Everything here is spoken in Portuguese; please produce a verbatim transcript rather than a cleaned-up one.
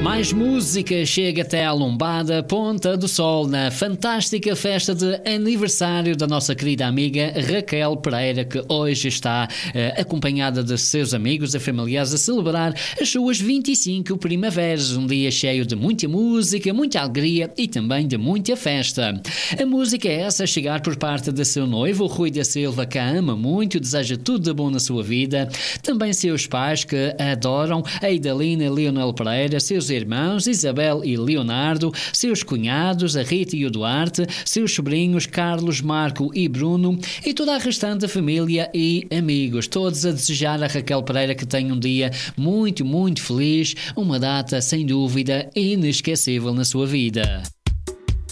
Mais música chega até à lombada Ponta do Sol na fantástica festa de aniversário da nossa querida amiga Raquel Pereira, que hoje está eh, acompanhada de seus amigos e familiares a celebrar as suas vinte e cinco primaveras, um dia cheio de muita música, muita alegria e também de muita festa. A música é essa a chegar por parte de seu noivo, Rui da Silva, que a ama muito, deseja tudo de bom na sua vida, também seus pais que a adoram, a Idalina e Leonel Pereira, seus irmãos Isabel e Leonardo, seus cunhados, a Rita e o Duarte, seus sobrinhos Carlos, Marco e Bruno e toda a restante família e amigos, todos a desejar a Raquel Pereira que tenha um dia muito, muito feliz, uma data sem dúvida inesquecível na sua vida.